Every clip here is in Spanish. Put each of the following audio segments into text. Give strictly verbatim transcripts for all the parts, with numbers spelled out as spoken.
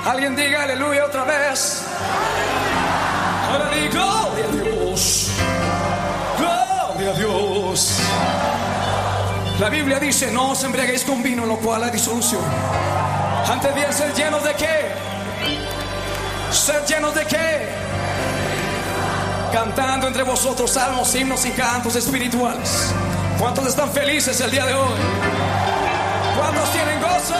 Alguien diga aleluya otra vez. Ahora di gloria a Dios. Gloria a Dios. La Biblia dice: no os embriaguéis con vino, lo cual hay disolución. Antes bien, ser llenos de qué. Ser llenos de qué. Cantando entre vosotros salmos, himnos y cantos espirituales. ¿Cuántos están felices el día de hoy? ¿Cuántos tienen gozo?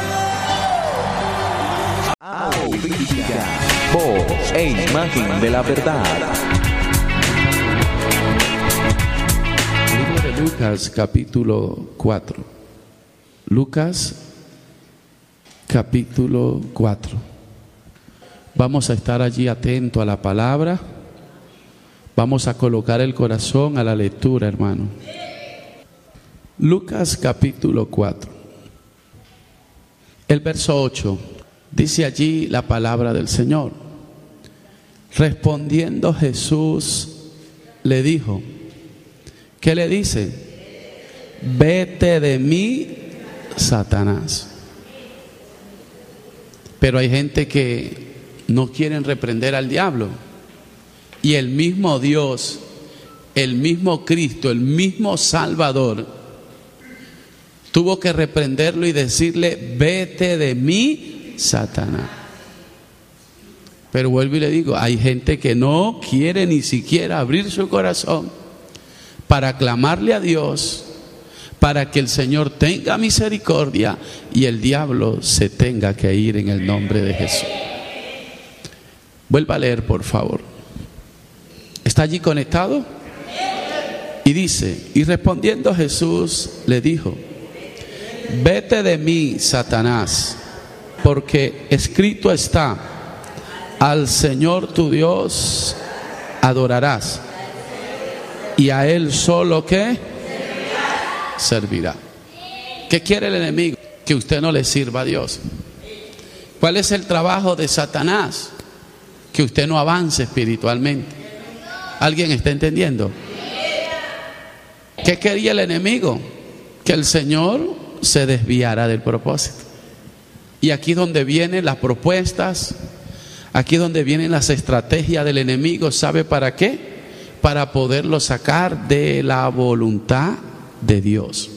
Auténtica voz e imagen de la verdad. Libro de Lucas, capítulo cuatro. Lucas, capítulo cuatro. Vamos a estar allí atento a la palabra. Vamos a colocar el corazón a la lectura, hermano. Lucas, capítulo cuatro. El verso ocho. Dice allí la palabra del Señor. Respondiendo Jesús le dijo, ¿qué le dice? Vete de mí, Satanás. Pero hay gente que no quieren reprender al diablo. Y el mismo Dios, el mismo Cristo, el mismo Salvador, tuvo que reprenderlo y decirle, vete de mí, Satanás. Pero vuelvo y le digo, hay gente que no quiere ni siquiera abrir su corazón para clamarle a Dios, para que el Señor tenga misericordia y el diablo se tenga que ir en el nombre de Jesús. Vuelva a leer, por favor. ¿Está allí conectado? Y dice, y respondiendo Jesús le dijo, vete de mí, Satanás, porque escrito está, al Señor tu Dios adorarás, y a Él solo que servirá. ¿Qué quiere el enemigo? Que usted no le sirva a Dios. ¿Cuál es el trabajo de Satanás? Que usted no avance espiritualmente. ¿Alguien está entendiendo? ¿Qué quería el enemigo? Que el Señor se desviara del propósito. Y aquí donde vienen las propuestas, aquí donde vienen las estrategias del enemigo, ¿sabe para qué? Para poderlo sacar de la voluntad de Dios.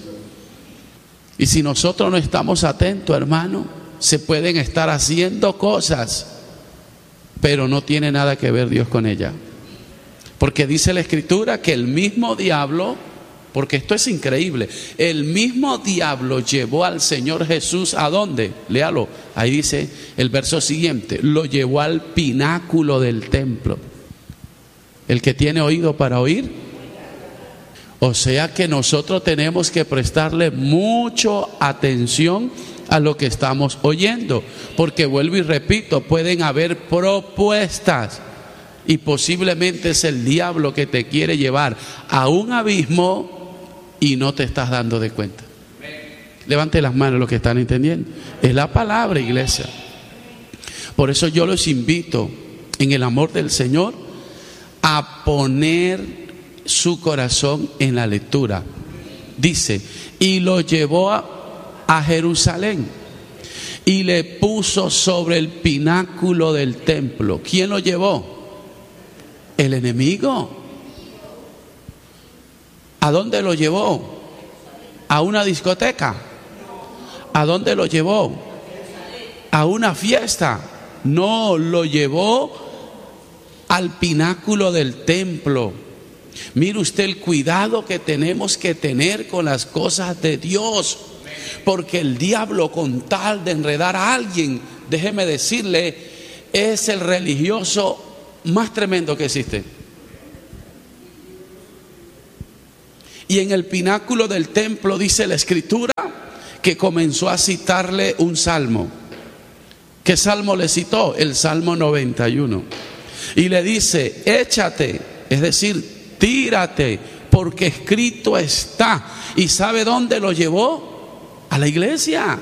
Y si nosotros no estamos atentos, hermano, se pueden estar haciendo cosas, pero no tiene nada que ver Dios con ella. Porque dice la Escritura que el mismo diablo, porque esto es increíble, el mismo diablo llevó al Señor Jesús ¿a dónde? Léalo, ahí dice el verso siguiente, lo llevó al pináculo del templo. El que tiene oído para oír. O sea que nosotros tenemos que prestarle mucha atención a lo que estamos oyendo, porque vuelvo y repito, pueden haber propuestas y posiblemente es el diablo que te quiere llevar a un abismo y no te estás dando de cuenta. Levante las manos los que están entendiendo. Es la palabra, iglesia. Por eso yo los invito en el amor del Señor a poner su corazón en la lectura. Dice, y lo llevó a, a Jerusalén y le puso sobre el pináculo del templo. ¿Quién lo llevó? El enemigo. ¿A dónde lo llevó? ¿A una discoteca? ¿A dónde lo llevó? ¿A una fiesta? No, lo llevó al pináculo del templo. Mire usted el cuidado que tenemos que tener con las cosas de Dios, porque el diablo, con tal de enredar a alguien, déjeme decirle, es el religioso más tremendo que existe. Y en el pináculo del templo dice la Escritura que comenzó a citarle un salmo. ¿Qué salmo le citó? El Salmo noventa y uno. Y le dice, échate, es decir, tírate, porque escrito está. ¿Y sabe dónde lo llevó? A la iglesia.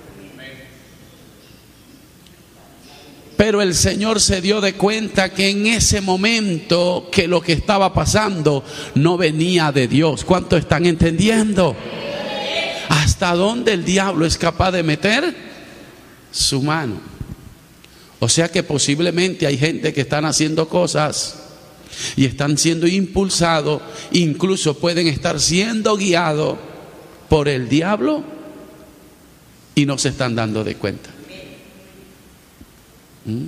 Pero el Señor se dio de cuenta que en ese momento que lo que estaba pasando no venía de Dios. ¿Cuánto están entendiendo? ¿Hasta dónde el diablo es capaz de meter su mano? O sea que posiblemente hay gente que están haciendo cosas y están siendo impulsados, incluso pueden estar siendo guiados por el diablo y no se están dando de cuenta. ¿Mm?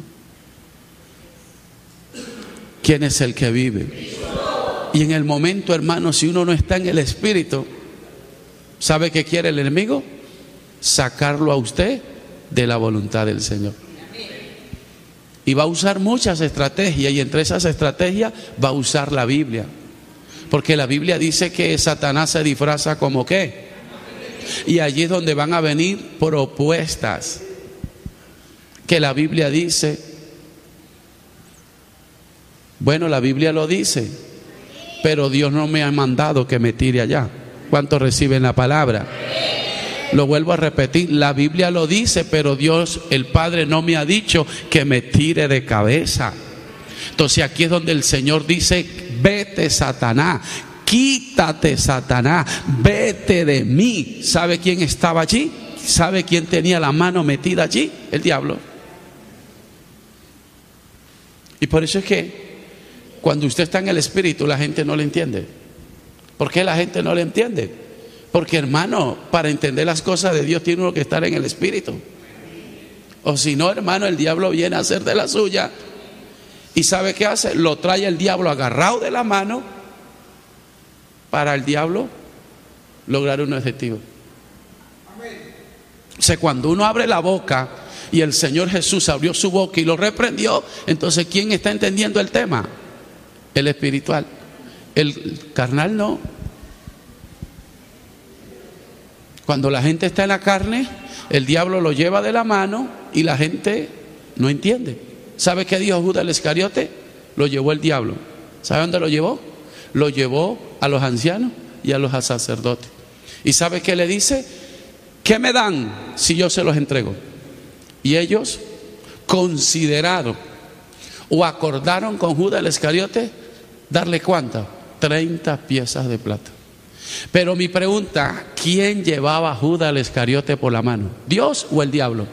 ¿Quién es el que vive? Y en el momento, hermano, si uno no está en el Espíritu, ¿sabe qué quiere el enemigo? Sacarlo a usted de la voluntad del Señor. Y va a usar muchas estrategias, y entre esas estrategias va a usar la Biblia. Porque la Biblia dice que Satanás se disfraza como ¿qué? Y allí es donde van a venir propuestas. Que la Biblia dice, bueno, la Biblia lo dice, pero Dios no me ha mandado que me tire allá. ¿Cuántos reciben la palabra? Lo vuelvo a repetir, la Biblia lo dice, pero Dios, el Padre, no me ha dicho que me tire de cabeza. Entonces aquí es donde el Señor dice, vete Satanás, quítate Satanás, vete de mí. ¿Sabe quién estaba allí? ¿Sabe quién tenía la mano metida allí? El diablo. Y por eso es que cuando usted está en el Espíritu, la gente no le entiende. ¿Por qué la gente no le entiende? Porque, hermano, para entender las cosas de Dios tiene uno que estar en el Espíritu. O si no, hermano, el diablo viene a hacer de la suya. ¿Y sabe qué hace? Lo trae el diablo agarrado de la mano para el diablo lograr un objetivo. O sea, cuando uno abre la boca y el Señor Jesús abrió su boca y lo reprendió, entonces ¿quién está entendiendo el tema? El espiritual. El carnal no. Cuando la gente está en la carne, el diablo lo lleva de la mano y la gente no entiende. ¿Sabe qué dijo Judas el Iscariote? Lo llevó el diablo. ¿Sabe dónde lo llevó? Lo llevó a los ancianos y a los sacerdotes. ¿Y sabe qué le dice? ¿Qué me dan si yo se los entrego? Y ellos consideraron o acordaron con Judas el Iscariote darle ¿cuántas? treinta piezas de plata. Pero mi pregunta, ¿quién llevaba a Judas el Iscariote por la mano? ¿Dios o el diablo?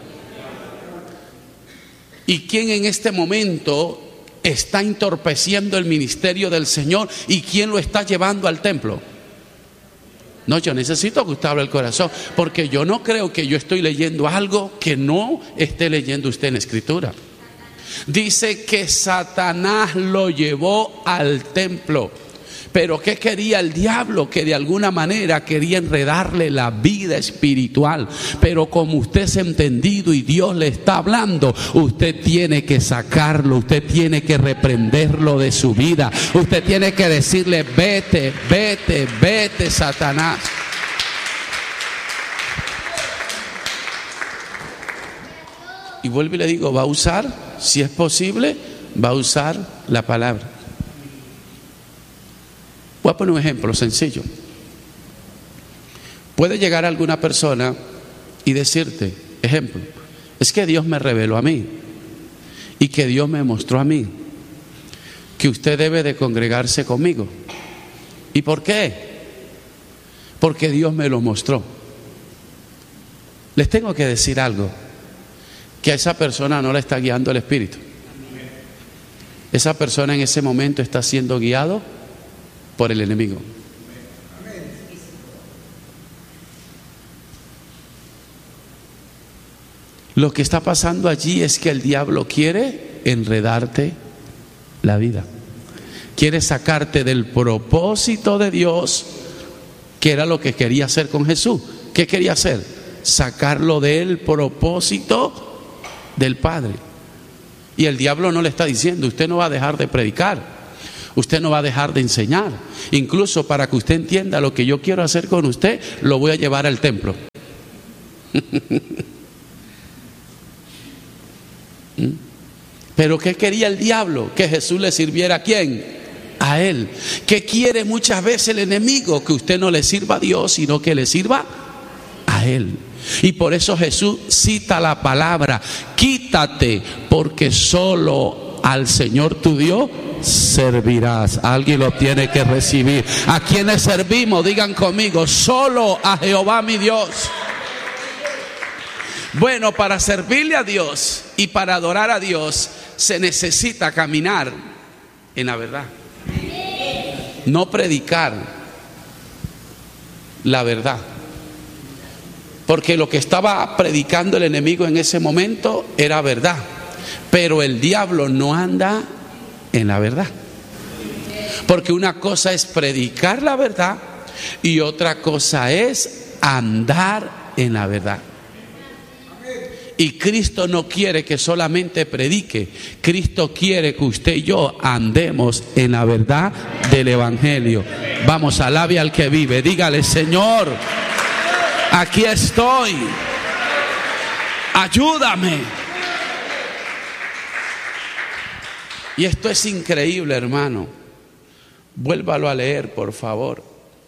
¿Y quién en este momento está entorpeciendo el ministerio del Señor y quién lo está llevando al templo? No, yo necesito que usted abra el corazón, porque yo no creo que yo estoy leyendo algo que no esté leyendo usted en Escritura. Dice que Satanás lo llevó al templo. Pero ¿qué quería el diablo? Que de alguna manera quería enredarle la vida espiritual. Pero como usted es entendido y Dios le está hablando, usted tiene que sacarlo, usted tiene que reprenderlo de su vida. Usted tiene que decirle, vete, vete, vete, Satanás. Y vuelvo y le digo, va a usar, si es posible, va a usar la palabra. Voy a poner un ejemplo sencillo. Puede llegar alguna persona y decirte, ejemplo, es que Dios me reveló a mí y que Dios me mostró a mí que usted debe de congregarse conmigo. ¿Y por qué? Porque Dios me lo mostró. Les tengo que decir algo, que a esa persona no la está guiando el Espíritu. Esa persona en ese momento está siendo guiado por el enemigo. Lo que está pasando allí es que el diablo quiere enredarte la vida, quiere sacarte del propósito de Dios, que era lo que quería hacer con Jesús. ¿Qué quería hacer? Sacarlo del propósito del Padre. Y el diablo no le está diciendo, usted no va a dejar de predicar, usted no va a dejar de enseñar. Incluso para que usted entienda lo que yo quiero hacer con usted, lo voy a llevar al templo. Pero ¿qué quería el diablo? Que Jesús le sirviera ¿a quién? A él. ¿Qué quiere muchas veces el enemigo? Que usted no le sirva a Dios, sino que le sirva a él. Y por eso Jesús cita la palabra, quítate, porque solo al Señor tu Dios servirás. Alguien lo tiene que recibir. ¿A quiénes servimos? Digan conmigo, solo a Jehová mi Dios. Bueno, para servirle a Dios y para adorar a Dios se necesita caminar en la verdad. No predicar la verdad. Porque lo que estaba predicando el enemigo en ese momento era verdad. Pero el diablo no anda en la verdad. Porque una cosa es predicar la verdad y otra cosa es andar en la verdad. Y Cristo no quiere que solamente predique. Cristo quiere que usted y yo andemos en la verdad del Evangelio. Vamos, alabe al que vive. Dígale: Señor, aquí estoy. Ayúdame. Y esto es increíble, hermano. Vuélvalo a leer, por favor.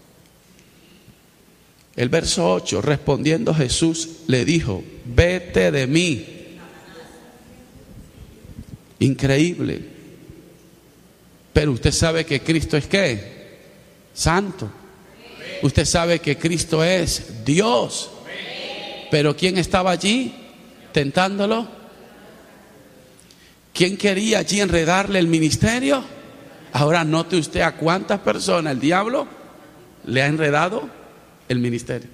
El verso ocho, respondiendo Jesús le dijo: vete de mí. Increíble. Pero usted sabe que Cristo es ¿qué? Santo. Usted sabe que Cristo es Dios. Pero ¿quién estaba allí tentándolo? ¿Quién quería allí enredarle el ministerio? Ahora note usted a cuántas personas el diablo le ha enredado el ministerio.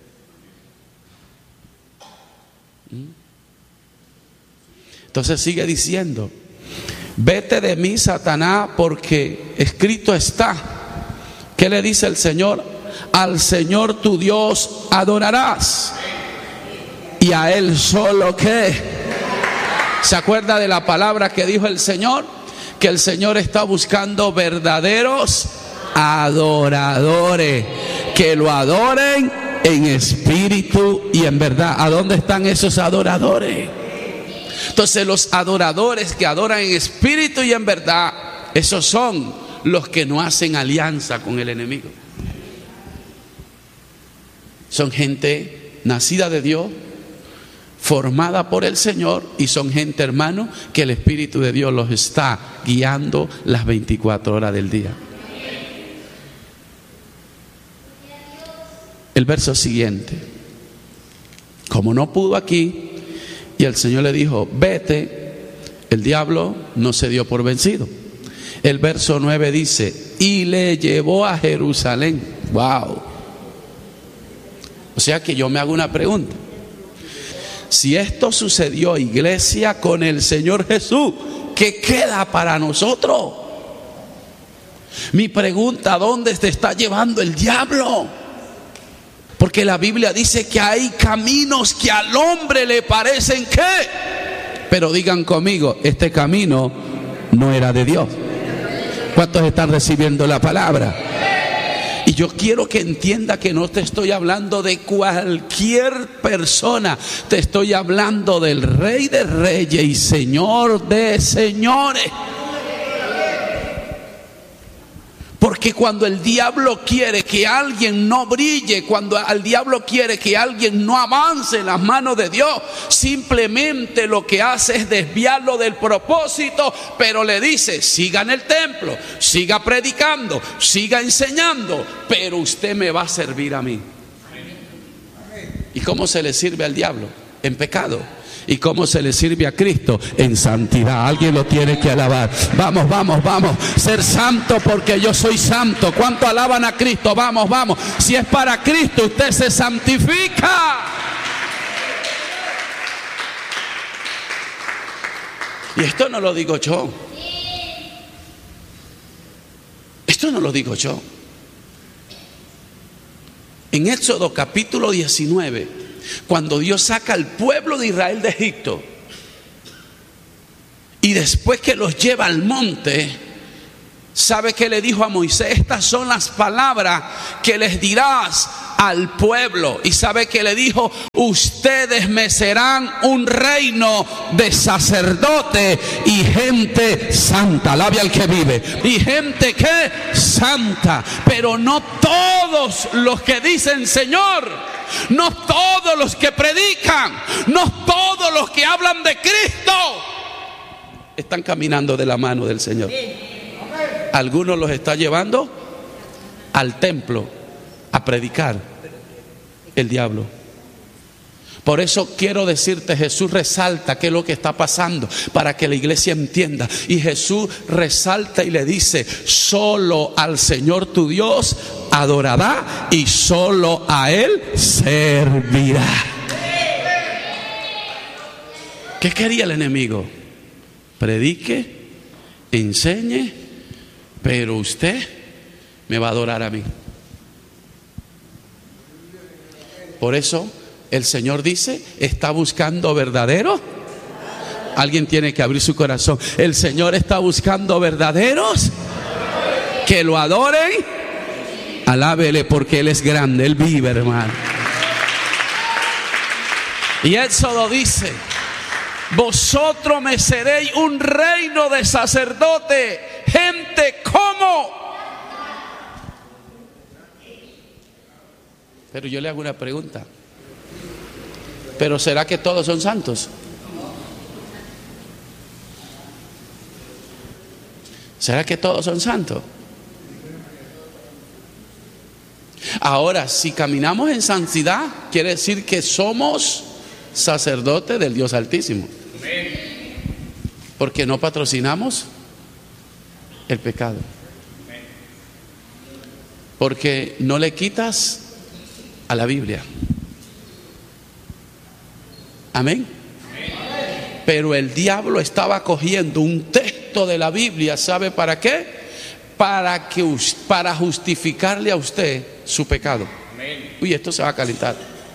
Entonces sigue diciendo: vete de mí, Satanás, porque escrito está. ¿Qué le dice el Señor? Al Señor tu Dios adorarás, y a Él solo ¿qué? ¿Se acuerda de la palabra que dijo el Señor? Que el Señor está buscando verdaderos adoradores, que lo adoren en espíritu y en verdad. ¿A dónde están esos adoradores? Entonces los adoradores que adoran en espíritu y en verdad, esos son los que no hacen alianza con el enemigo. Son gente nacida de Dios, formada por el Señor, y son gente, hermano, que el Espíritu de Dios los está guiando las veinticuatro horas del día. El verso siguiente: como no pudo aquí y el Señor le dijo vete, el diablo no se dio por vencido. El verso nueve dice: y le llevó a Jerusalén. Wow. O sea que yo me hago una pregunta. Si esto sucedió, iglesia, con el Señor Jesús, ¿qué queda para nosotros? Mi pregunta: ¿dónde te está llevando el diablo? Porque la Biblia dice que hay caminos que al hombre le parecen ¿qué? Pero digan conmigo: este camino no era de Dios. ¿Cuántos están recibiendo la palabra? Y yo quiero que entienda que no te estoy hablando de cualquier persona. Te estoy hablando del Rey de Reyes y Señor de Señores. Porque cuando el diablo quiere que alguien no brille, cuando el diablo quiere que alguien no avance en las manos de Dios, simplemente lo que hace es desviarlo del propósito, pero le dice: siga en el templo, siga predicando, siga enseñando, pero usted me va a servir a mí. ¿Y cómo se le sirve al diablo? En pecado. ¿Y cómo se le sirve a Cristo? En santidad. Alguien lo tiene que alabar. Vamos, vamos, vamos. Ser santo porque yo soy santo. ¿Cuánto alaban a Cristo? Vamos, vamos. Si es para Cristo, usted se santifica. Y esto no lo digo yo. Esto no lo digo yo. En Éxodo capítulo diecinueve, cuando Dios saca al pueblo de Israel de Egipto y después que los lleva al monte, ¿sabe qué le dijo a Moisés? Estas son las palabras que les dirás al pueblo. Y ¿sabe qué le dijo? Ustedes me serán un reino de sacerdotes y gente santa. Alabe al que vive. Y gente que santa. Pero no todos los que dicen Señor, no todos los que predican, no todos los que hablan de Cristo están caminando de la mano del Señor. Algunos los está llevando al templo a predicar el diablo. Por eso quiero decirte, Jesús resalta qué es lo que está pasando para que la iglesia entienda. Y Jesús resalta y le dice: solo al Señor tu Dios adorará y solo a Él servirá. ¿Qué quería el enemigo? Predique, enseñe, pero usted me va a adorar a mí. Por eso el Señor dice: está buscando verdaderos. Alguien tiene que abrir su corazón. El Señor está buscando verdaderos que lo adoren. Alábele, porque Él es grande, Él vive, hermano. Y Éxodo dice: vosotros me seréis un reino de sacerdote, gente como. Pero yo le hago una pregunta: ¿pero será que todos son santos? ¿Será que todos son santos? Ahora, si caminamos en santidad, quiere decir que somos sacerdotes del Dios Altísimo. Porque no patrocinamos el pecado. Porque no le quitas a la Biblia. Amén. Pero el diablo estaba cogiendo un texto de la Biblia, ¿sabe para qué? Para que para justificarle a usted su pecado. Uy, esto se va a calentar.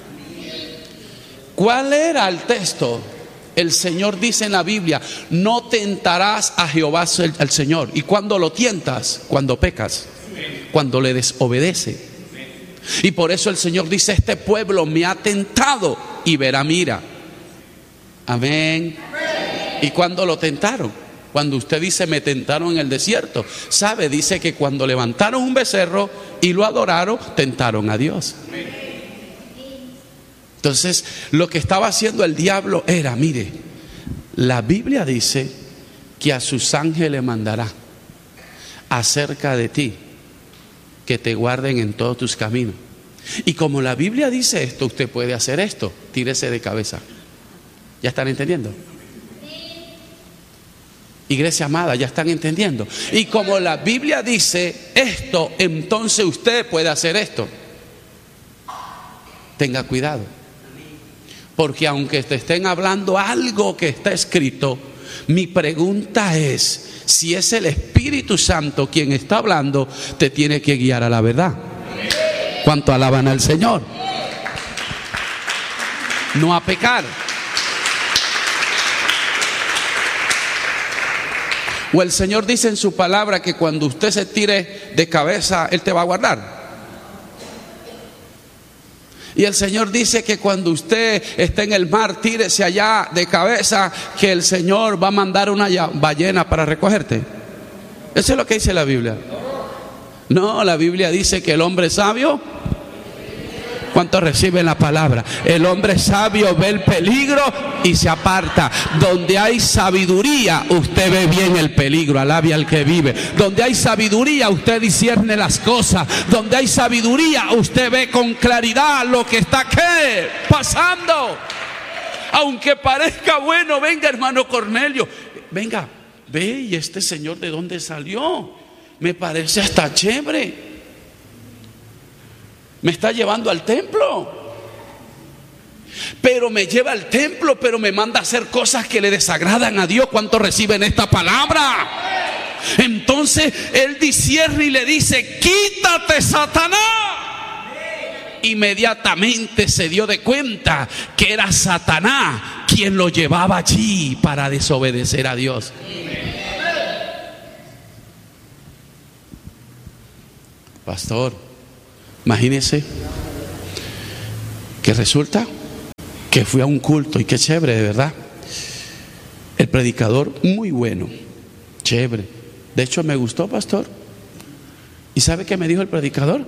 ¿Cuál era el texto? El Señor dice en la Biblia: no tentarás a Jehová al Señor. ¿Y cuando lo tientas? Cuando pecas, cuando le desobedece. Y por eso el Señor dice: este pueblo me ha tentado y verá mira. Amén. ¿Y cuándo lo tentaron? Cuando usted dice: me tentaron en el desierto. ¿Sabe? Dice que cuando levantaron un becerro y lo adoraron, tentaron a Dios. Entonces, lo que estaba haciendo el diablo era: mire, la Biblia dice que a sus ángeles mandará acerca de ti, que te guarden en todos tus caminos. Y como la Biblia dice esto, usted puede hacer esto: tírese de cabeza. ¿Ya están entendiendo? Iglesia amada, ¿ya están entendiendo? Y como la Biblia dice esto, entonces usted puede hacer esto. Tenga cuidado, porque aunque te estén hablando algo que está escrito, mi pregunta es: si es el Espíritu Santo quien está hablando, te tiene que guiar a la verdad. ¿Cuánto alaban al Señor? No a pecar. O el Señor dice en su palabra que cuando usted se tire de cabeza, Él te va a guardar. Y el Señor dice que cuando usted esté en el mar, tírese allá de cabeza, que el Señor va a mandar una ballena para recogerte. Eso es lo que dice la Biblia. No, la Biblia dice que el hombre sabio, ¿cuántos reciben la palabra? El hombre sabio ve el peligro y se aparta. Donde hay sabiduría, usted ve bien el peligro. Alabe al que vive. Donde hay sabiduría, usted discierne las cosas. Donde hay sabiduría, usted ve con claridad lo que está ¿qué? Pasando. Aunque parezca bueno, venga hermano Cornelio, venga, ve, y este señor de dónde salió, me parece hasta chévere. Me está llevando al templo. Pero me lleva al templo, pero me manda a hacer cosas que le desagradan a Dios. ¿Cuántos reciben esta palabra? Entonces él discierne y le dice: quítate, Satanás. Inmediatamente se dio de cuenta que era Satanás quien lo llevaba allí para desobedecer a Dios. Pastor, imagínese que resulta que fui a un culto, y qué chévere, de verdad. El predicador muy bueno, chévere. De hecho me gustó, pastor. ¿Y sabe qué me dijo el predicador?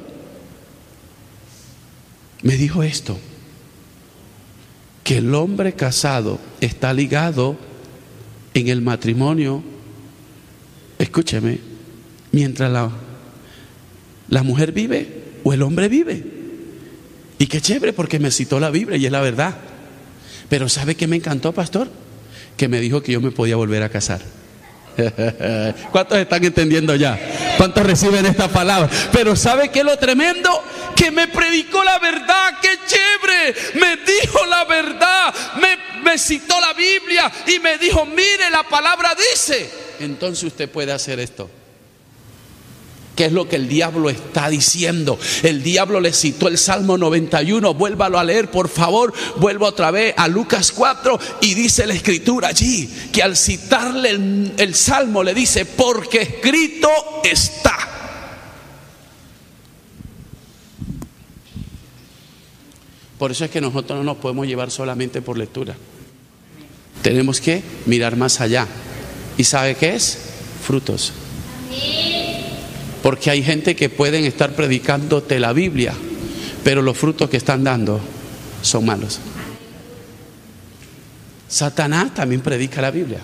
Me dijo esto: que el hombre casado está ligado en el matrimonio, escúcheme, mientras la, la mujer vive o el hombre vive. Y qué chévere, porque me citó la Biblia y es la verdad. Pero ¿sabe qué me encantó, pastor? Que me dijo que yo me podía volver a casar. ¿Cuántos están entendiendo ya? ¿Cuántos reciben esta palabra? Pero ¿sabe qué es lo tremendo? Que me predicó la verdad. ¡Qué chévere! Me dijo la verdad. Me, me citó la Biblia y me dijo, mire, la palabra dice. Entonces usted puede hacer esto. ¿Qué es lo que el diablo está diciendo? El diablo le citó el Salmo noventa y uno. Vuélvalo a leer, por favor. Vuelva otra vez a Lucas cuatro. Y dice la escritura allí que al citarle el, el Salmo le dice, porque escrito está. Por eso es que nosotros no nos podemos llevar solamente por lectura. Tenemos que mirar más allá. ¿Y sabe qué es? Frutos. Porque hay gente que pueden estar predicándote la Biblia, pero los frutos que están dando son malos. Satanás también predica la Biblia.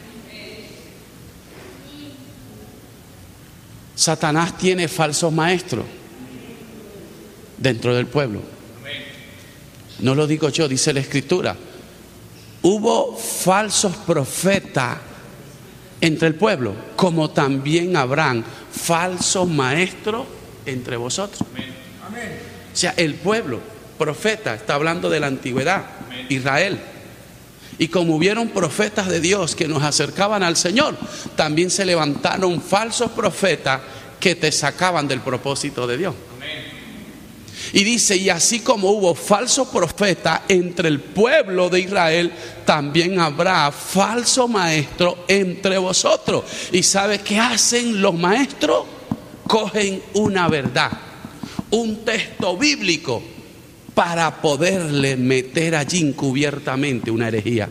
Satanás tiene falsos maestros dentro del pueblo. No lo digo yo, dice la Escritura. Hubo falsos profetas entre el pueblo, como también habrán falsos maestros entre vosotros. Amén. O sea, el pueblo, profeta, está hablando de la antigüedad, amén. Israel. Y como hubieron profetas de Dios que nos acercaban al Señor, también se levantaron falsos profetas que te sacaban del propósito de Dios. Amén. Y dice, y así como hubo falsos profetas entre el pueblo de Israel, también habrá falso maestro entre vosotros. ¿Y sabe qué hacen los maestros? Cogen una verdad, un texto bíblico, para poderle meter allí encubiertamente una herejía.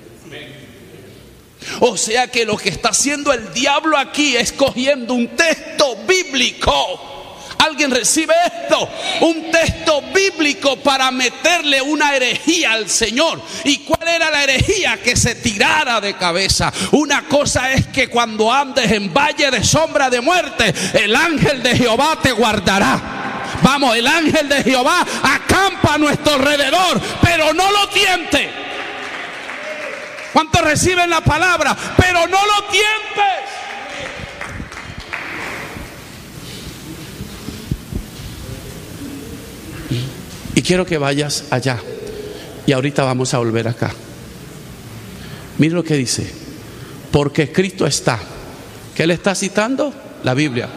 O sea que lo que está haciendo el diablo aquí es cogiendo un texto bíblico. ¿Alguien recibe esto? Un texto bíblico para meterle una herejía al Señor. ¿Y cuál era la herejía? Que se tirara de cabeza. Una cosa es que cuando andes en valle de sombra de muerte, el ángel de Jehová te guardará. Vamos, el ángel de Jehová acampa a nuestro alrededor, pero no lo tiente. ¿Cuántos reciben la palabra? Pero no lo tientes. Y quiero que vayas allá. Y ahorita vamos a volver acá. Mire lo que dice. Porque escrito está. ¿Qué le está citando? La Biblia.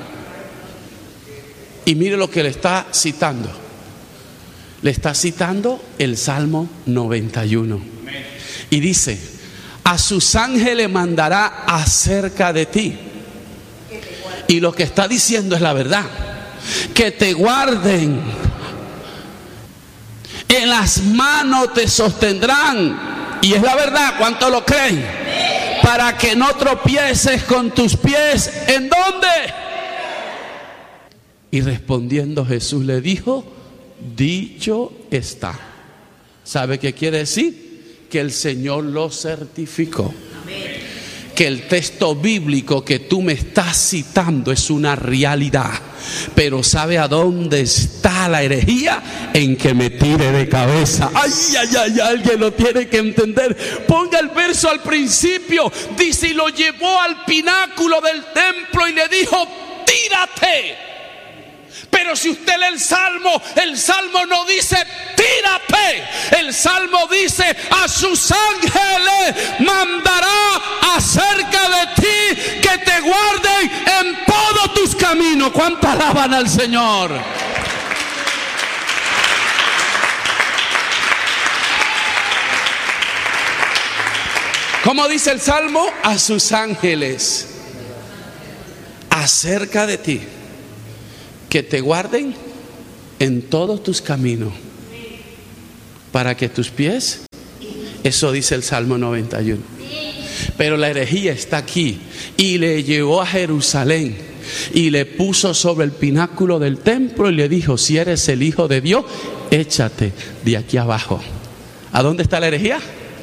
Y mire lo que le está citando. Le está citando el Salmo noventa y uno. Y dice, a sus ángeles mandará acerca de ti. Y lo que está diciendo es la verdad. Que te guarden. En las manos te sostendrán. Y es la verdad, ¿cuántos lo creen? Para que no tropieces con tus pies. ¿En dónde? Y respondiendo Jesús le dijo, dicho está. ¿Sabe qué quiere decir? Que el Señor lo certificó. Que el texto bíblico que tú me estás citando es una realidad. Pero ¿sabe a dónde está la herejía? En que me tire de cabeza. Ay, ay, ay, alguien lo tiene que entender. Ponga el verso al principio. Dice, y lo llevó al pináculo del templo y le dijo, tírate. Pero si usted lee el Salmo, el Salmo no dice tírate. El Salmo dice, a sus ángeles mandará acerca de ti que te guarden en todos tus caminos. ¿Cuánto alaban al Señor? ¿Cómo dice el Salmo? A sus ángeles acerca de ti que te guarden en todos tus caminos, para que tus pies, eso dice el Salmo noventa y uno. Pero la herejía está aquí. Y le llevó a Jerusalén y le puso sobre el pináculo del templo y le dijo, si eres el Hijo de Dios, échate de aquí abajo. ¿A dónde está la herejía?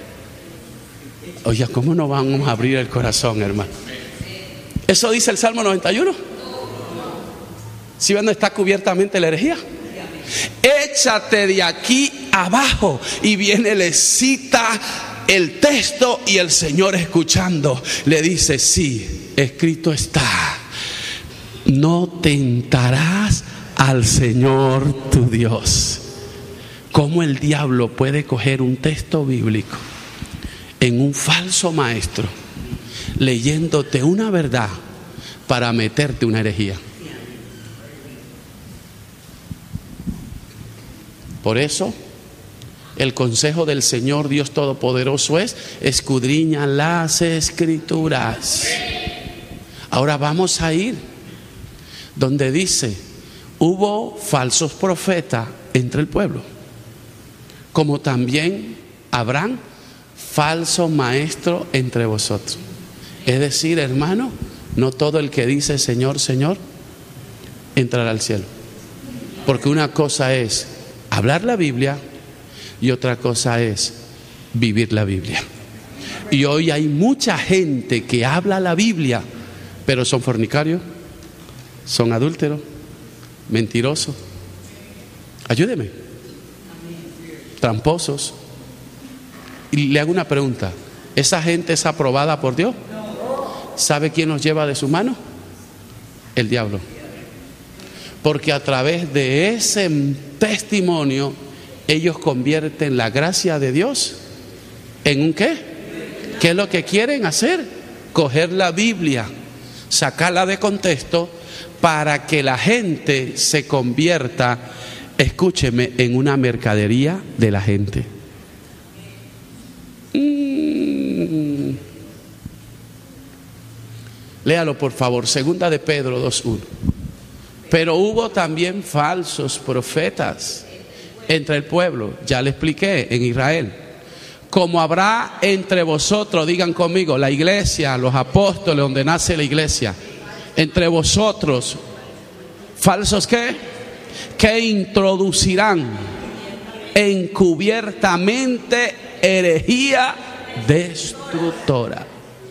Oye, ¿cómo no vamos a abrir el corazón, hermano? ¿Eso dice el Salmo noventa y uno? ¿Sí ven dónde está cubiertamente la herejía? échate de aquí abajo. Y viene, le cita el texto y el Señor, escuchando, le dice: sí, escrito está, no tentarás al Señor tu Dios. ¿Cómo el diablo puede coger un texto bíblico en un falso maestro, leyéndote una verdad para meterte una herejía? Por eso el consejo del Señor Dios Todopoderoso es: escudriña las Escrituras. Ahora vamos a ir donde dice: hubo falsos profetas entre el pueblo, como también habrán falsos maestros entre vosotros. Es decir, hermano, no todo el que dice Señor, Señor, entrará al cielo. Porque una cosa es hablar la Biblia y otra cosa es vivir la Biblia. Y hoy hay mucha gente que habla la Biblia, pero son fornicarios, son adúlteros, mentirosos. Ayúdeme. Tramposos. Y le hago una pregunta: ¿esa gente es aprobada por Dios? ¿Sabe quién nos lleva de su mano? El diablo. Porque a través de ese testimonio ellos convierten la gracia de Dios en un ¿qué? ¿Qué es lo que quieren hacer? Coger la Biblia, sacarla de contexto para que la gente se convierta, escúcheme, en una mercadería de la gente. Mm. Léalo por favor, segunda de Pedro dos uno. Pero hubo también falsos profetas entre el pueblo, ya le expliqué, en Israel. Como habrá entre vosotros, digan conmigo, la iglesia, los apóstoles, donde nace la iglesia, entre vosotros, falsos ¿qué? Que introducirán encubiertamente herejía destructora.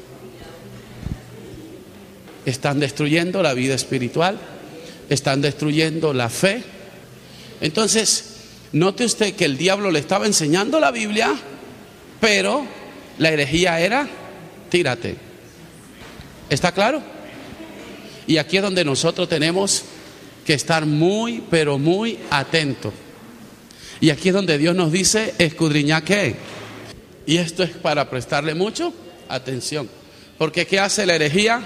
Están destruyendo la vida espiritual, están destruyendo la fe. Entonces, note usted que el diablo le estaba enseñando la Biblia, pero la herejía era: tírate. ¿Está claro? Y aquí es donde nosotros tenemos que estar muy, pero muy atentos. Y aquí es donde Dios nos dice: escudriñad qué. Y esto es para prestarle mucho atención. Porque ¿qué hace la herejía?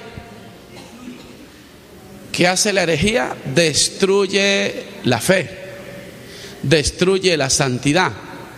¿Qué hace la herejía? Destruye la fe, destruye la santidad,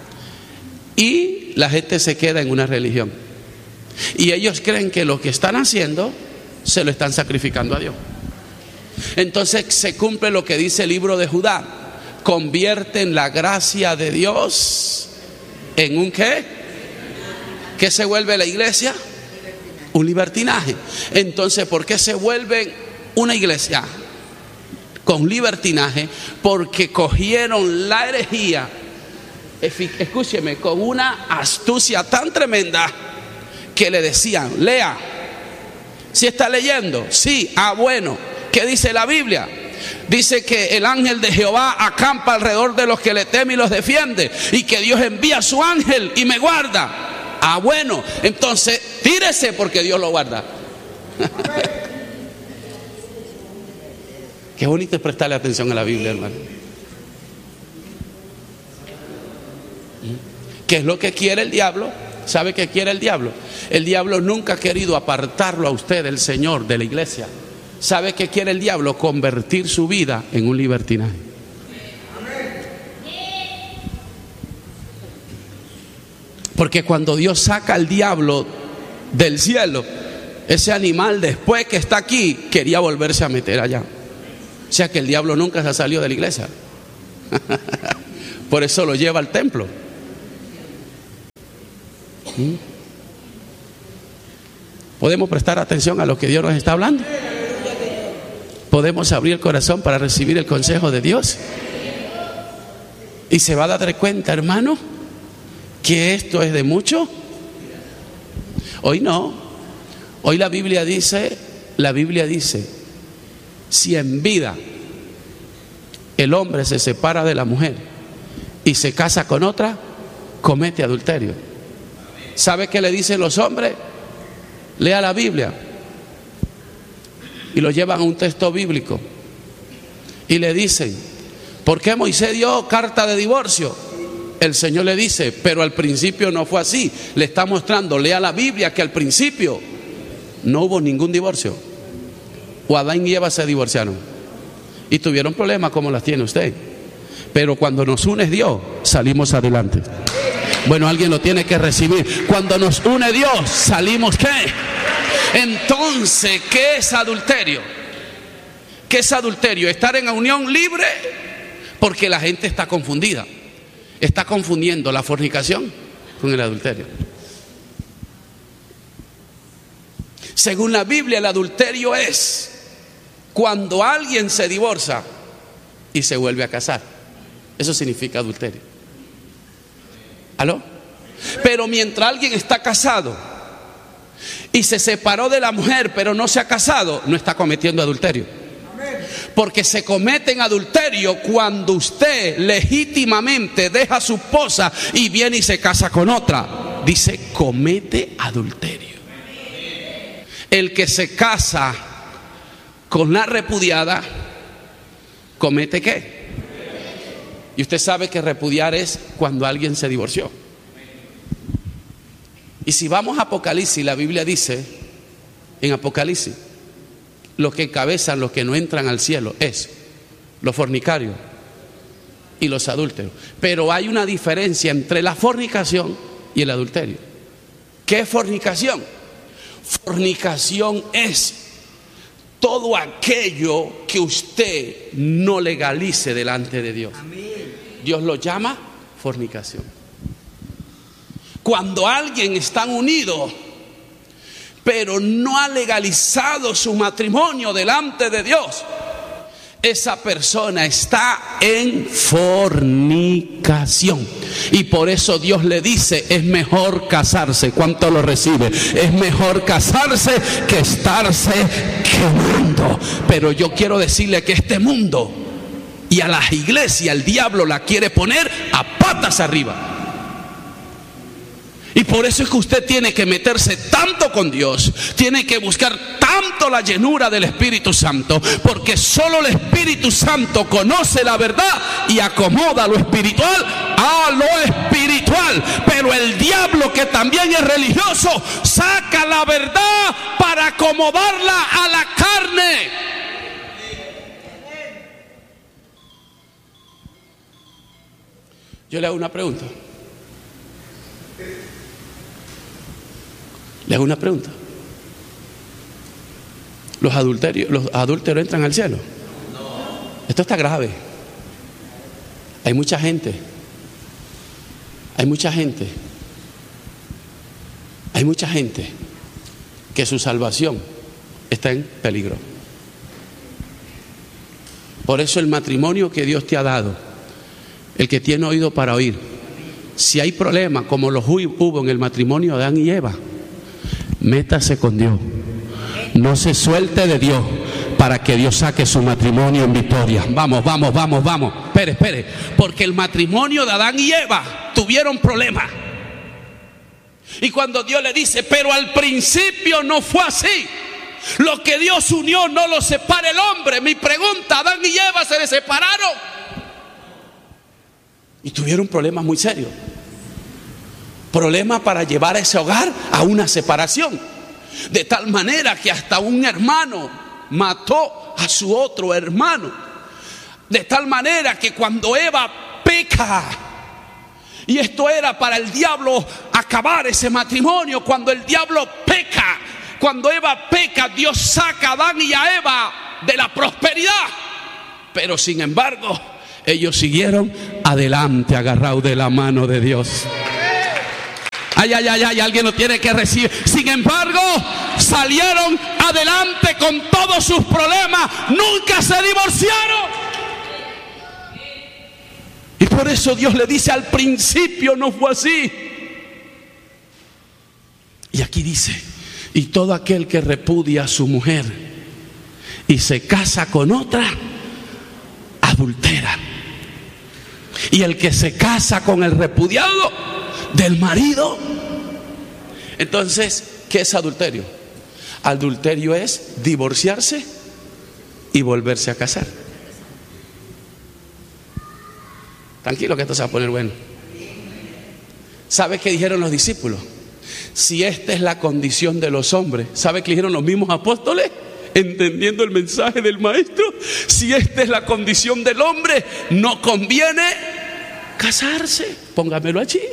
y la gente se queda en una religión. Y ellos creen que lo que están haciendo se lo están sacrificando a Dios. Entonces se cumple lo que dice el libro de Judá: convierten la gracia de Dios en un ¿qué? ¿Qué se vuelve la iglesia? Un libertinaje. Entonces, ¿por qué se vuelven una iglesia con libertinaje? Porque cogieron la herejía, escúcheme, con una astucia tan tremenda que le decían: lea. ¿Sí está leyendo? Sí. Ah, bueno. ¿Qué dice la Biblia? Dice que el ángel de Jehová acampa alrededor de los que le temen y los defiende, y que Dios envía a su ángel y me guarda. Ah, bueno, entonces tírese porque Dios lo guarda. Qué bonito es prestarle atención a la Biblia, hermano. ¿Qué es lo que quiere el diablo? ¿Sabe qué quiere el diablo? El diablo nunca ha querido apartarlo a usted del Señor, de la iglesia. ¿Sabe qué quiere el diablo? Convertir su vida en un libertinaje. Porque cuando Dios saca al diablo del cielo, ese animal, después que está aquí, quería volverse a meter allá. O sea que el diablo nunca se ha salido de la iglesia. Por eso lo lleva al templo. ¿Mm? ¿Podemos prestar atención a lo que Dios nos está hablando? ¿Podemos abrir el corazón para recibir el consejo de Dios? Y se va a dar cuenta, hermano, que esto es de mucho. Hoy no. Hoy la Biblia dice, la Biblia dice, si en vida el hombre se separa de la mujer y se casa con otra, comete adulterio. ¿Sabe qué le dicen los hombres? Lea la Biblia. Y lo llevan a un texto bíblico y le dicen: ¿por qué Moisés dio carta de divorcio? El Señor le dice: pero al principio no fue así. Le está mostrando, lea la Biblia, que al principio no hubo ningún divorcio. O Adán y Eva se divorciaron y tuvieron problemas como las tiene usted, pero cuando nos une Dios, salimos adelante. Bueno, alguien lo tiene que recibir. Cuando nos une Dios, salimos ¿qué? Entonces, ¿qué es adulterio? ¿Qué es adulterio? Estar en unión libre, porque la gente está confundida. Está confundiendo la fornicación con el adulterio. Según la Biblia, el adulterio es cuando alguien se divorcia y se vuelve a casar. Eso significa adulterio. ¿Aló? Pero mientras alguien está casado y se separó de la mujer pero no se ha casado, no está cometiendo adulterio. Porque se comete en adulterio cuando usted legítimamente deja a su esposa y viene y se casa con otra. Dice: comete adulterio. El que se casa con la repudiada, ¿comete qué? Y usted sabe que repudiar es cuando alguien se divorció. Y si vamos a Apocalipsis, la Biblia dice en Apocalipsis: los que encabezan, los que no entran al cielo, es los fornicarios y los adúlteros. Pero hay una diferencia entre la fornicación y el adulterio. ¿Qué es fornicación? Fornicación es todo aquello que usted no legalice delante de Dios. Dios lo llama fornicación. Cuando alguien está unido pero no ha legalizado su matrimonio delante de Dios, esa persona está en fornicación. Y por eso Dios le dice: es mejor casarse. ¿Cuánto lo recibe? Es mejor casarse que estarse quemando. Pero yo quiero decirle que este mundo y a las iglesias el diablo la quiere poner a patas arriba. Y por eso es que usted tiene que meterse tanto con Dios, tiene que buscar tanto la llenura del Espíritu Santo, porque solo el Espíritu Santo conoce la verdad y acomoda lo espiritual a lo espiritual. Pero el diablo, que también es religioso, saca la verdad para acomodarla a la carne. Yo le hago una pregunta. Le hago una pregunta. ¿Los adulterios, los adúlteros entran al cielo? No. Esto está grave. Hay mucha gente. Hay mucha gente. Hay mucha gente que su salvación está en peligro. Por eso el matrimonio que Dios te ha dado, el que tiene oído para oír, si hay problemas como los hubo en el matrimonio de Adán y Eva, métase con Dios, no se suelte de Dios, para que Dios saque su matrimonio en victoria. Vamos, vamos, vamos, vamos. Espere, espere, porque el matrimonio de Adán y Eva tuvieron problemas. Y cuando Dios le dice: pero al principio no fue así, lo que Dios unió no lo separa el hombre. Mi pregunta: ¿Adán y Eva se separaron? Y tuvieron problemas muy serios. Problema para llevar a ese hogar a una separación, de tal manera que hasta un hermano mató a su otro hermano, de tal manera que cuando Eva peca, y esto era para el diablo acabar ese matrimonio, cuando el diablo peca, cuando Eva peca, Dios saca a Adán y a Eva de la prosperidad, pero sin embargo ellos siguieron adelante agarrados de la mano de Dios. Ay, ay, ay, ay, alguien lo tiene que recibir. Sin embargo, salieron adelante con todos sus problemas. Nunca se divorciaron. Y por eso Dios le dice: al principio no fue así. Y aquí dice: y todo aquel que repudia a su mujer y se casa con otra, adultera. Y el que se casa con el repudiado del marido. Entonces, ¿qué es adulterio? Adulterio es divorciarse y volverse a casar. Tranquilo que esto se va a poner bueno. ¿Sabe qué dijeron los discípulos? Si esta es la condición de los hombres, ¿sabe qué dijeron los mismos apóstoles? Entendiendo el mensaje del maestro, si esta es la condición del hombre, no conviene casarse. Póngamelo allí.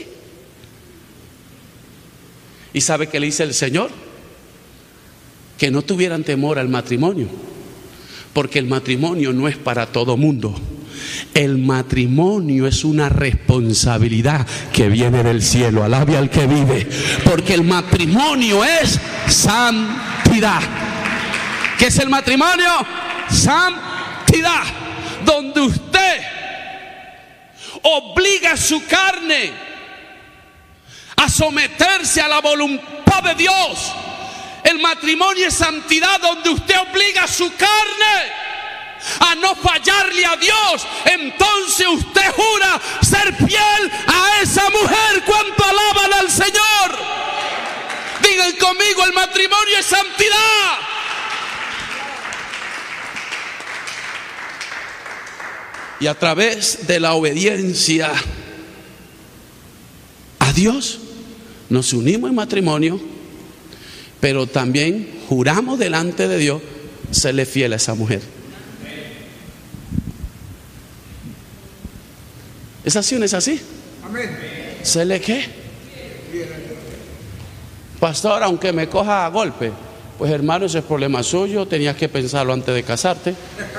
¿Y sabe qué le dice el Señor? Que no tuvieran temor al matrimonio, porque el matrimonio no es para todo mundo. El matrimonio es una responsabilidad que viene del cielo. Alabe al que vive, porque el matrimonio es santidad. ¿Qué es el matrimonio? Santidad, donde usted obliga a su carne a someterse a la voluntad de Dios. El matrimonio es santidad, donde usted obliga a su carne a no fallarle a Dios. Entonces usted jura ser fiel a esa mujer. ¿Cuánto alaban al Señor? Digan conmigo, el matrimonio es santidad. Y a través de la obediencia a Dios nos unimos en matrimonio, pero también juramos delante de Dios serle fiel a esa mujer. ¿Es así o no es así? Amén. ¿Serle qué? Pastor, aunque me coja a golpe, pues hermano, ese es problema suyo, tenías que pensarlo antes de casarte.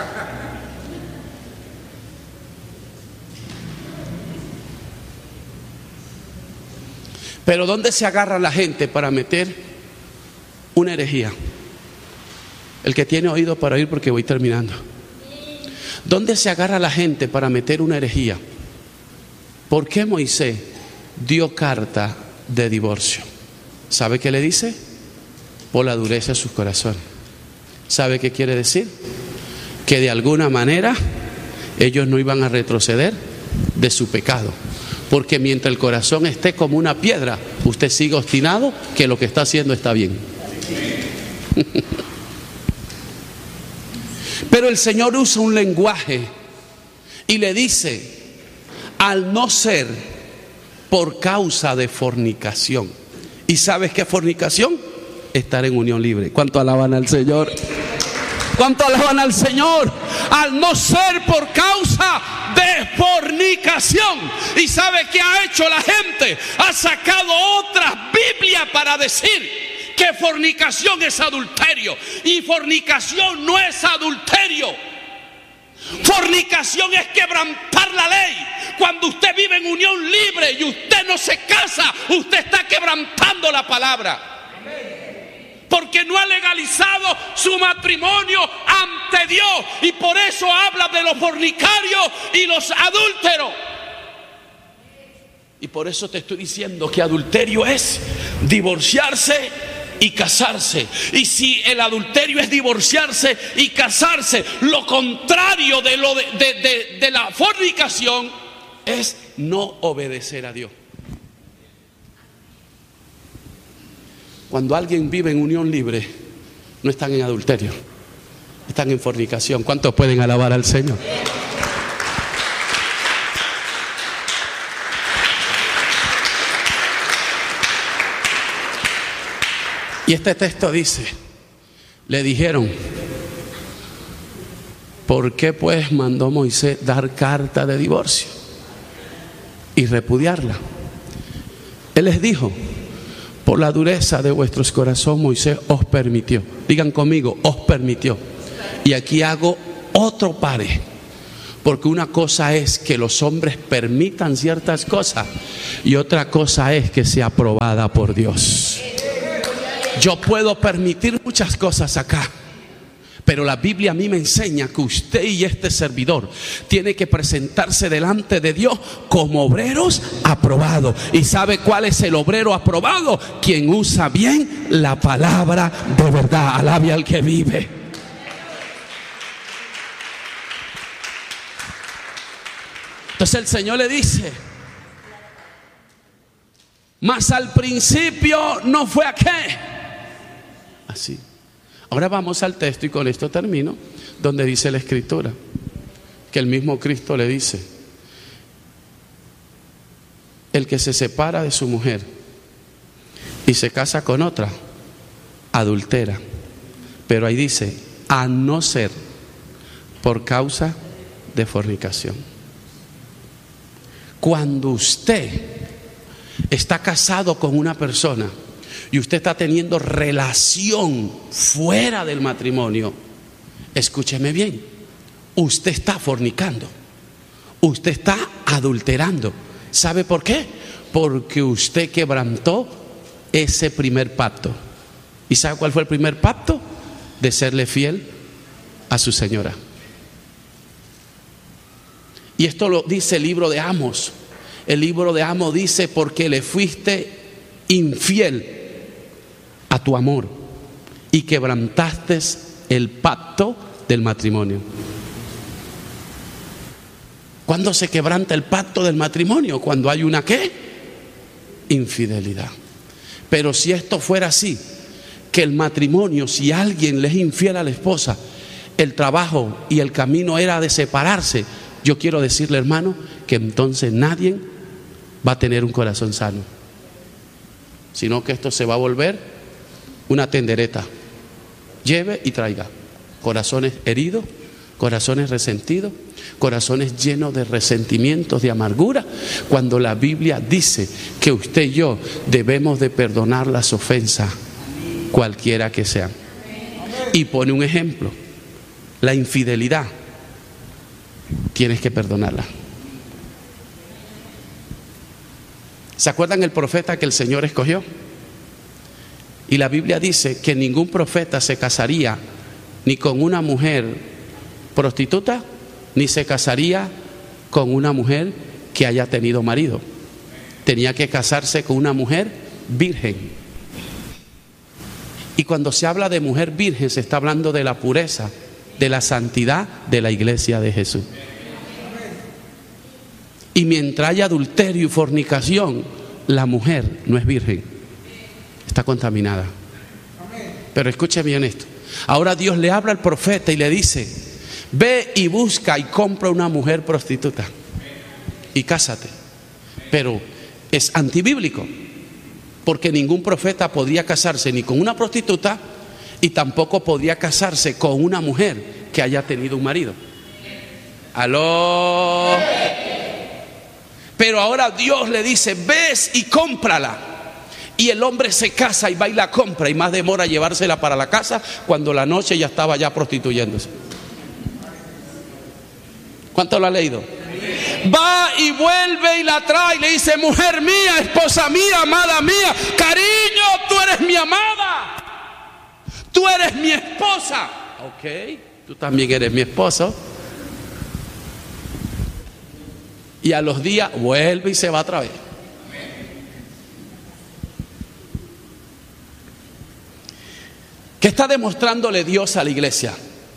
Pero ¿dónde se agarra la gente para meter una herejía? El que tiene oído para oír, porque voy terminando. ¿Dónde se agarra la gente para meter una herejía? ¿Por qué Moisés dio carta de divorcio? ¿Sabe qué le dice? Por la dureza de sus corazones. ¿Sabe qué quiere decir? Que de alguna manera ellos no iban a retroceder de su pecado. Porque mientras el corazón esté como una piedra, usted sigue obstinado que lo que está haciendo está bien. Pero el Señor usa un lenguaje y le dice: al no ser por causa de fornicación. ¿Y sabes qué es fornicación? Estar en unión libre. ¿Cuánto alaban al Señor? ¿Cuánto alaban al Señor? Al no ser por causa de fornicación. ¿Y sabe qué ha hecho la gente? Ha sacado otras Biblias para decir que fornicación es adulterio. Y fornicación no es adulterio. Fornicación es quebrantar la ley. Cuando usted vive en unión libre y usted no se casa, usted está quebrantando la palabra. Porque no ha legalizado su matrimonio ante Dios. Y por eso habla de los fornicarios y los adúlteros. Y por eso te estoy diciendo que adulterio es divorciarse y casarse. Y si el adulterio es divorciarse y casarse, lo contrario de, lo de, de, de, de la fornicación es no obedecer a Dios. Cuando alguien vive en unión libre, no están en adulterio, están en fornicación. ¿Cuántos pueden alabar al Señor? Y este texto dice: le dijeron, ¿por qué pues mandó Moisés dar carta de divorcio y repudiarla? Él les dijo: por la dureza de vuestros corazones Moisés os permitió. Digan conmigo, os permitió. Y aquí hago otro pare, porque una cosa es que los hombres permitan ciertas cosas y otra cosa es que sea aprobada por Dios. Yo puedo permitir muchas cosas acá, pero la Biblia a mí me enseña que usted y este servidor tiene que presentarse delante de Dios como obreros aprobados. ¿Y sabe cuál es el obrero aprobado? Quien usa bien la palabra de verdad. Alabe al que vive. Entonces el Señor le dice: mas al principio no fue a qué. Así. Ahora vamos al texto y con esto termino, donde dice la Escritura que el mismo Cristo le dice: el que se separa de su mujer y se casa con otra, adultera. Pero ahí dice: a no ser por causa de fornicación. Cuando usted está casado con una persona y usted está teniendo relación fuera del matrimonio, escúcheme bien, usted está fornicando, usted está adulterando. ¿Sabe por qué? Porque usted quebrantó ese primer pacto. ¿Y sabe cuál fue el primer pacto? De serle fiel a su señora. Y esto lo dice el libro de Amos. El libro de Amos dice: porque le fuiste infiel a tu amor y quebrantaste el pacto del matrimonio. ¿Cuándo se quebranta el pacto del matrimonio? Cuando hay una ¿qué? Infidelidad. Pero si esto fuera así, que el matrimonio, si alguien le es infiel a la esposa, el trabajo y el camino era de separarse, yo quiero decirle, hermano, que entonces nadie va a tener un corazón sano, sino que esto se va a volver una tendereta. Lleve y traiga corazones heridos, corazones resentidos, corazones llenos de resentimientos, de amargura, cuando la Biblia dice que usted y yo debemos de perdonar las ofensas, cualquiera que sean. Y pone un ejemplo: la infidelidad, tienes que perdonarla. ¿Se acuerdan el profeta que el Señor escogió? Y la Biblia dice que ningún profeta se casaría ni con una mujer prostituta, ni se casaría con una mujer que haya tenido marido. Tenía que casarse con una mujer virgen. Y cuando se habla de mujer virgen, se está hablando de la pureza, de la santidad de la iglesia de Jesús. Y mientras haya adulterio y fornicación, la mujer no es virgen, está contaminada. Pero escuche bien esto. Ahora Dios le habla al profeta y le dice: ve y busca y compra una mujer prostituta y cásate. Pero es antibíblico, porque ningún profeta podía casarse ni con una prostituta y tampoco podía casarse con una mujer que haya tenido un marido. ¿Aló? Pero ahora Dios le dice: ves y cómprala. Y el hombre se casa y va y la compra, y más demora llevársela para la casa cuando la noche ya estaba ya prostituyéndose. ¿Cuánto lo ha leído? Va y vuelve y la trae y le dice: mujer mía, esposa mía, amada mía, cariño, tú eres mi amada, tú eres mi esposa. Ok, tú también eres mi esposo. Y a los días vuelve y se va otra vez. ¿Qué está demostrándole Dios a la iglesia?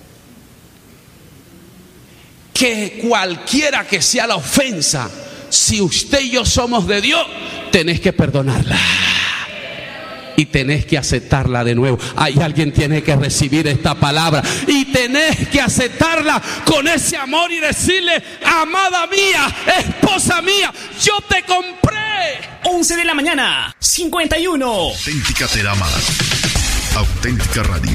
Que cualquiera que sea la ofensa, si usted y yo somos de Dios, tenés que perdonarla y tenés que aceptarla de nuevo. Hay alguien que tiene que recibir esta palabra y tenés que aceptarla con ese amor y decirle: amada mía, esposa mía, yo te compré. once de la mañana, cincuenta y uno. Auténtica te da más. Auténtica Radio.